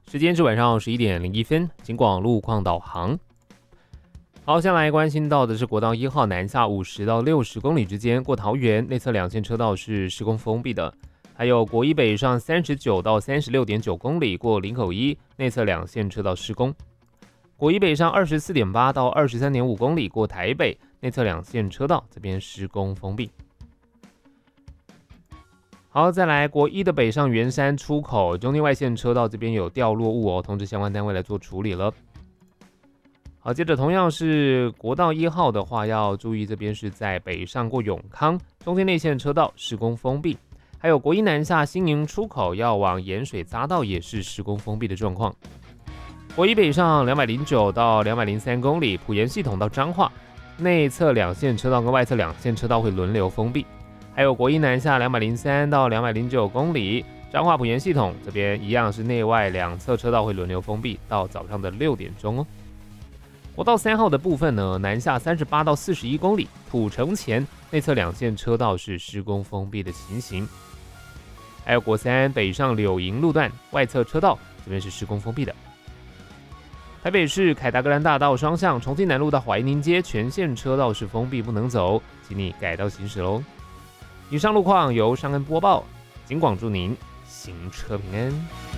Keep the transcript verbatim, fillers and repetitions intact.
时间是晚上十一点零一分，警广路况导航。好，先来关心到的是国道一号南下五十到六十公里之间，过桃园内侧两线车道是施工封闭的。还有国一北上三十九到三十六点九公里，过林口一内侧两线车道施工。国一北上二十四点八到二十三点五公里，过台北内侧两线车道这边施工封闭。好，再来国一的北上圆山出口中间外线车道这边有掉落物哦，通知相关单位来做处理了。好，接着同样是国道一号的话，要注意这边是在北上过永康中间内线车道施工封闭，还有国一南下新营出口要往盐水匝道也是施工封闭的状况。国一北上两百零九到两百零三公里，埔盐系统到彰化内侧两线车道跟外侧两线车道会轮流封闭。还有国一南下两百零三到两百零九公里，彰化埔盐系统这边一样是内外两侧车道会轮流封闭到早上的六点钟哦。国道三号的部分呢，南下三十八到四十一公里，土城前内侧两线车道是施工封闭的情形。还有国三北上柳营路段外侧车道这边是施工封闭的。台北市凯达格兰大道双向重庆南路到怀宁街全线车道是封闭不能走，请你改道行驶喽。以上路况由尚恩播报，警广祝您行车平安。